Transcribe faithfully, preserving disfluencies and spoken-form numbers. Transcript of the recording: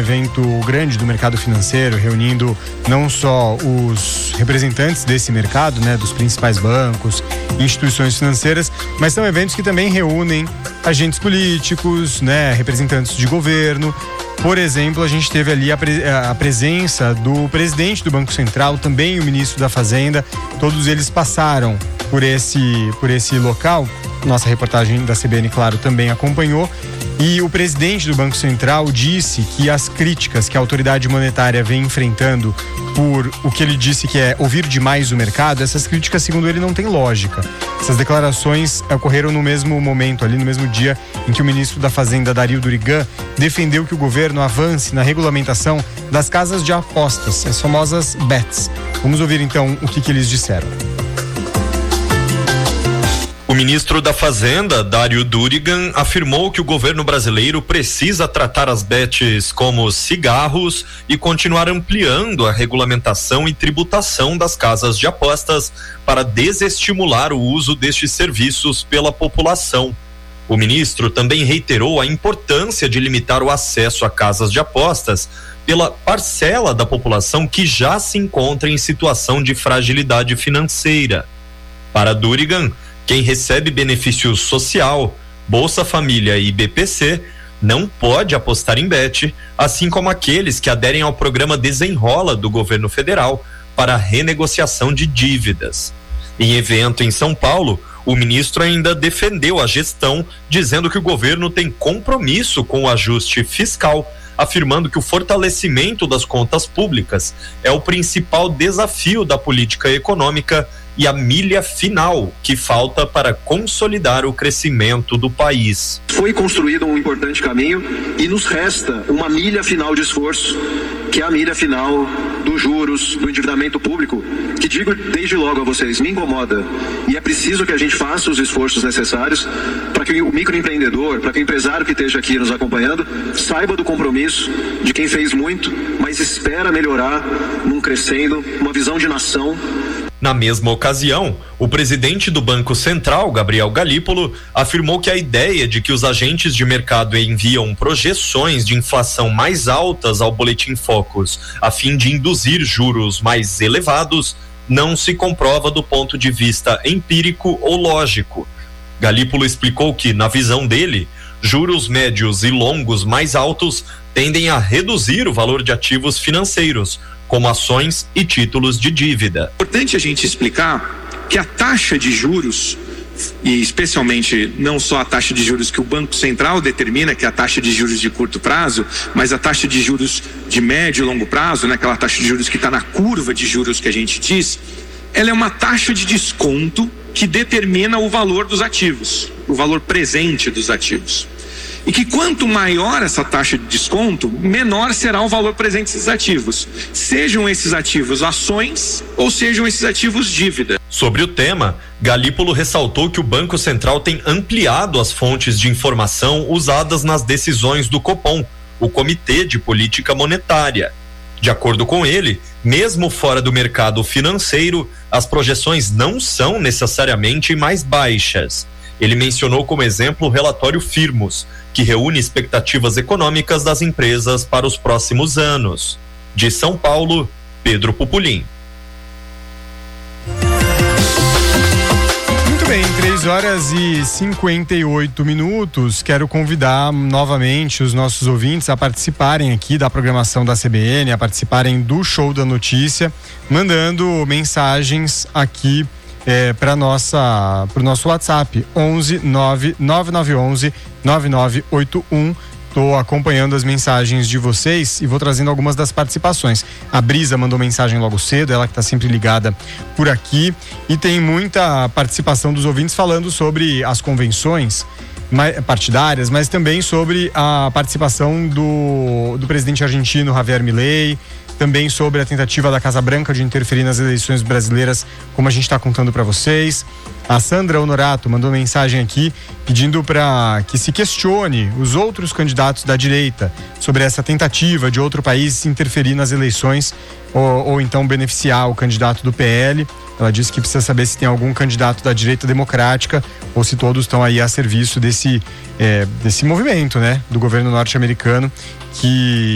evento grande do mercado financeiro, reunindo não só os representantes desse mercado, né, dos principais bancos, instituições financeiras, mas são eventos que também reúnem agentes políticos, né, representantes de governo. Por exemplo, a gente teve ali a, pre- a presença do presidente do Banco Central, também o ministro da Fazenda. Todos eles passaram por esse, por esse local. Nossa reportagem da C B N, claro, também acompanhou. E o presidente do Banco Central disse que as críticas que a autoridade monetária vem enfrentando por o que ele disse que é ouvir demais o mercado, essas críticas, segundo ele, não têm lógica. Essas declarações ocorreram no mesmo momento, ali no mesmo dia em que o ministro da Fazenda, Dario Durigan, defendeu que o governo avance na regulamentação das casas de apostas, as famosas bets. Vamos ouvir então o que, que eles disseram. O ministro da Fazenda, Dario Durigan, afirmou que o governo brasileiro precisa tratar as bets como cigarros e continuar ampliando a regulamentação e tributação das casas de apostas para desestimular o uso destes serviços pela população. O ministro também reiterou a importância de limitar o acesso a casas de apostas pela parcela da população que já se encontra em situação de fragilidade financeira. Para Durigan, quem recebe benefício social, Bolsa Família e B P C não pode apostar em bet, assim como aqueles que aderem ao programa Desenrola do governo federal para renegociação de dívidas. Em evento em São Paulo, o ministro ainda defendeu a gestão, dizendo que o governo tem compromisso com o ajuste fiscal, afirmando que o fortalecimento das contas públicas é o principal desafio da política econômica e a milha final que falta para consolidar o crescimento do país. Foi construído um importante caminho e nos resta uma milha final de esforço, que é a milha final dos juros, do endividamento público, que digo desde logo a vocês, me incomoda. E é preciso que a gente faça os esforços necessários para que o microempreendedor, para que o empresário que esteja aqui nos acompanhando, saiba do compromisso de quem fez muito, mas espera melhorar num crescendo, uma visão de nação. Na mesma ocasião, o presidente do Banco Central, Gabriel Galípolo, afirmou que a ideia de que os agentes de mercado enviam projeções de inflação mais altas ao Boletim Focus, a fim de induzir juros mais elevados, não se comprova do ponto de vista empírico ou lógico. Galípolo explicou que, na visão dele, juros médios e longos mais altos tendem a reduzir o valor de ativos financeiros, como ações e títulos de dívida. É importante a gente explicar que a taxa de juros, e especialmente não só a taxa de juros que o Banco Central determina, que é a taxa de juros de curto prazo, mas a taxa de juros de médio e longo prazo, né, aquela taxa de juros que está na curva de juros que a gente diz, ela é uma taxa de desconto que determina o valor dos ativos, o valor presente dos ativos. E que quanto maior essa taxa de desconto, menor será o valor presente desses ativos. Sejam esses ativos ações ou sejam esses ativos dívida. Sobre o tema, Galípolo ressaltou que o Banco Central tem ampliado as fontes de informação usadas nas decisões do Copom, o Comitê de Política Monetária. De acordo com ele, mesmo fora do mercado financeiro, as projeções não são necessariamente mais baixas. Ele mencionou como exemplo o relatório Firmus, que reúne expectativas econômicas das empresas para os próximos anos. De São Paulo, Pedro Pupulim. Muito bem, três horas e cinquenta e oito minutos. Quero convidar novamente os nossos ouvintes a participarem aqui da programação da C B N, a participarem do Show da Notícia, mandando mensagens aqui É, para nossa para o nosso WhatsApp onze nove nove nove onze nove nove oito um. Estou acompanhando as mensagens de vocês e vou trazendo algumas das participações. A Brisa mandou mensagem logo cedo, ela que está sempre ligada por aqui, e tem muita participação dos ouvintes falando sobre as convenções partidárias, mas também sobre a participação do, do presidente argentino Javier Milei, também sobre a tentativa da Casa Branca de interferir nas eleições brasileiras, como a gente está contando para vocês. A Sandra Honorato mandou mensagem aqui pedindo para que se questione os outros candidatos da direita sobre essa tentativa de outro país interferir nas eleições ou, ou então beneficiar o candidato do P L. Ela disse que precisa saber se tem algum candidato da direita democrática ou se todos estão aí a serviço desse, é, desse movimento, né, do governo norte-americano que